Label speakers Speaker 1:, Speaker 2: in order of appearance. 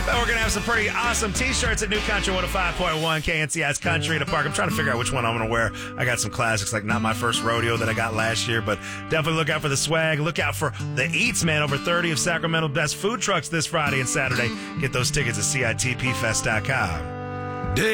Speaker 1: We're going to have some pretty awesome t-shirts at New Country 105.1 KNCI's Country in the Park. I'm trying to figure out which one I'm going to wear. I got some classics like Not My First Rodeo that I got last year, but definitely look out for the swag. Look out for the eats, man. Over 30 of Sacramento best food trucks this Friday and Saturday. Get those tickets at CITPfest.com.